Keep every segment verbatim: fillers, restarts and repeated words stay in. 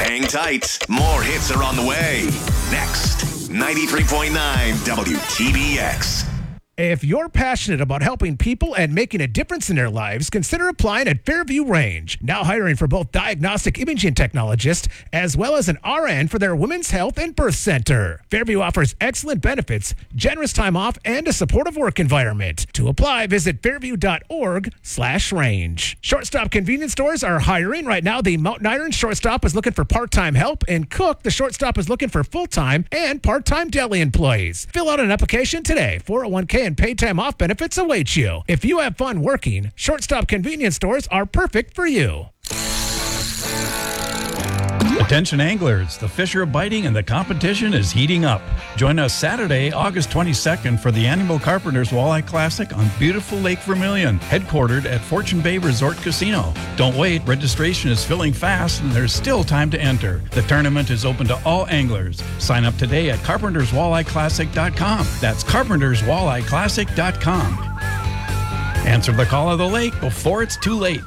Hang tight. More hits are on the way. Next, ninety-three point nine W T B X. If you're passionate about helping people and making a difference in their lives, consider applying at Fairview Range. Now hiring for both diagnostic imaging technologists as well as an R N for their Women's Health and Birth Center. Fairview offers excellent benefits, generous time off, and a supportive work environment. To apply, visit fairview.org slash range. Shortstop convenience stores are hiring. Right now, the Mountain Iron shortstop is looking for part-time help, and Cook, the shortstop, is looking for full-time and part-time deli employees. Fill out an application today. four oh one k and paid time off benefits await you. If you have fun working, Shortstop convenience stores are perfect for you. Attention anglers, the fish are biting and the competition is heating up. Join us Saturday, August twenty-second for the annual Carpenters Walleye Classic on beautiful Lake Vermilion, headquartered at Fortune Bay Resort Casino. Don't wait, registration is filling fast and there's still time to enter. The tournament is open to all anglers. Sign up today at carpenters walleye classic dot com. That's carpenters walleye classic dot com. Answer the call of the lake before it's too late.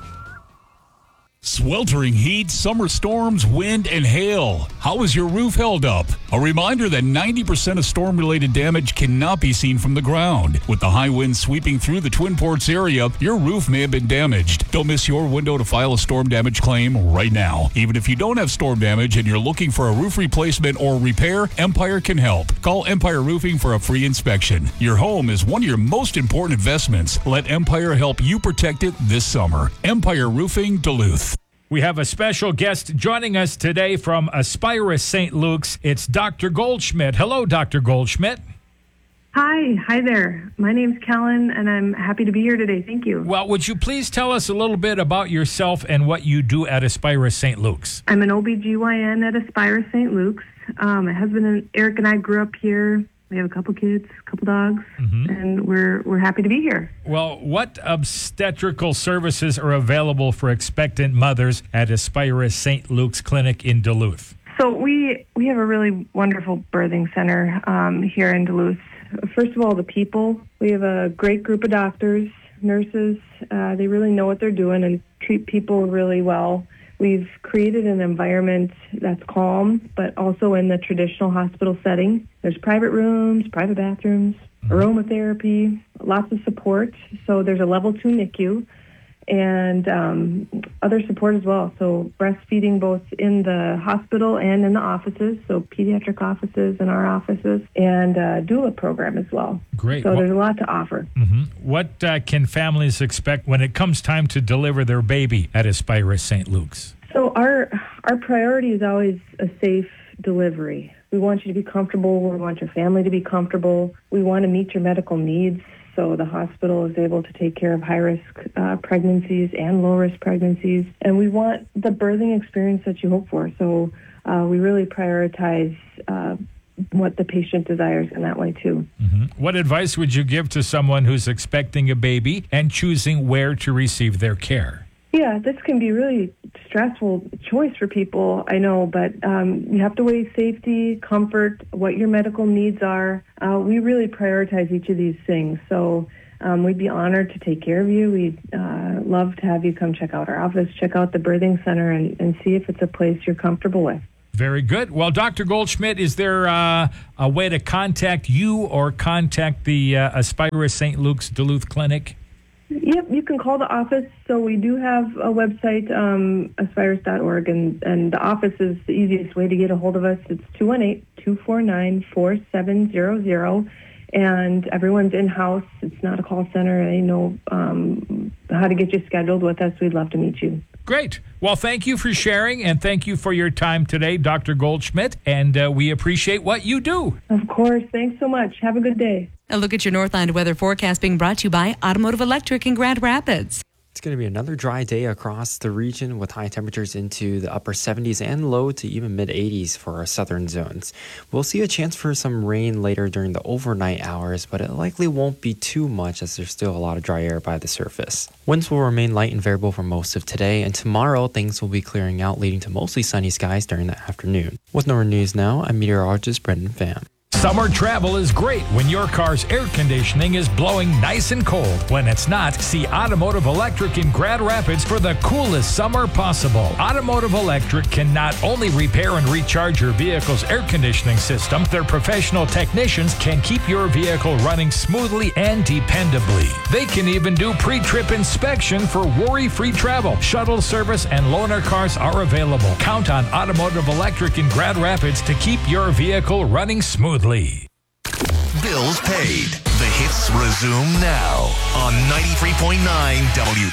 Sweltering heat, summer storms, wind, and hail. How is your roof held up? A reminder that ninety percent of storm-related damage cannot be seen from the ground. With the high winds sweeping through the Twin Ports area, your roof may have been damaged. Don't miss your window to file a storm damage claim right now. Even if you don't have storm damage and you're looking for a roof replacement or repair, Empire can help. Call Empire Roofing for a free inspection. Your home is one of your most important investments. Let Empire help you protect it this summer. Empire Roofing, Duluth. We have a special guest joining us today from Aspirus Saint Luke's. It's Doctor Goldschmidt. Hello, Doctor Goldschmidt. Hi. Hi there. My name's Kellen, and I'm happy to be here today. Thank you. Well, would you please tell us a little bit about yourself and what you do at Aspirus Saint Luke's? I'm an O B G Y N at Aspirus Saint Luke's. Um, my husband and Eric and I grew up here. We have a couple kids, a couple dogs, mm-hmm. and we're we're happy to be here. Well, what obstetrical services are available for expectant mothers at Aspirus Saint Luke's Clinic in Duluth? So we we have a really wonderful birthing center um, here in Duluth. First of all, the people. We have a great group of doctors, nurses. Uh, they really know what they're doing and treat people really well. We've created an environment that's calm, but also in the traditional hospital setting. There's private rooms, private bathrooms, aromatherapy, lots of support. So there's a level two N I C U and um, other support as well. So breastfeeding both in the hospital and in the offices, so pediatric offices and our offices, and a doula program as well. Great. So well, there's a lot to offer. Mm-hmm. What uh, can families expect when it comes time to deliver their baby at Aspirus Saint Luke's? So our our priority is always a safe delivery. We want you to be comfortable. We want your family to be comfortable. We want to meet your medical needs. So the hospital is able to take care of high-risk uh, pregnancies and low-risk pregnancies. And we want the birthing experience that you hope for. So uh, we really prioritize uh, what the patient desires in that way, too. Mm-hmm. What advice would you give to someone who's expecting a baby and choosing where to receive their care? Yeah, this can be really stressful choice for people, I know, but um, you have to weigh safety, comfort, what your medical needs are. Uh, we really prioritize each of these things. So um, we'd be honored to take care of you. We'd uh, love to have you come check out our office, check out the birthing center, and, and see if it's a place you're comfortable with. Very good. Well, Doctor Goldschmidt, is there uh, a way to contact you or contact the uh, Aspirus Saint Luke's Duluth Clinic? Yep, you can call the office. So we do have a website, um, aspirus dot org, and, and the office is the easiest way to get a hold of us. It's two one eight, two four nine, four seven zero zero, and everyone's in-house. It's not a call center. They know um, how to get you scheduled with us. We'd love to meet you. Great. Well, thank you for sharing, and thank you for your time today, Doctor Goldschmidt, and uh, we appreciate what you do. Of course. Thanks so much. Have a good day. A look at your Northland weather forecast being brought to you by Automotive Electric in Grand Rapids. It's going to be another dry day across the region with high temperatures into the upper seventies and low to even mid eighties for our southern zones. We'll see a chance for some rain later during the overnight hours, but it likely won't be too much as there's still a lot of dry air by the surface. Winds will remain light and variable for most of today, and tomorrow things will be clearing out, leading to mostly sunny skies during the afternoon. With N O R A News Now, I'm meteorologist Brendan Pham. Summer travel is great when your car's air conditioning is blowing nice and cold. When it's not, see Automotive Electric in Grand Rapids for the coolest summer possible. Automotive Electric can not only repair and recharge your vehicle's air conditioning system, their professional technicians can keep your vehicle running smoothly and dependably. They can even do pre-trip inspection for worry-free travel. Shuttle service and loaner cars are available. Count on Automotive Electric in Grand Rapids to keep your vehicle running smoothly. Bills paid. The hits resume now on ninety-three point nine W